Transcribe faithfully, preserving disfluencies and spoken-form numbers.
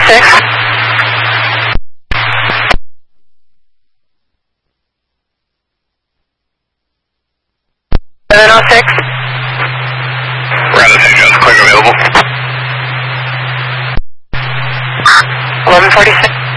six. seven oh six. Round Saint John's, clear available. eleven forty-six.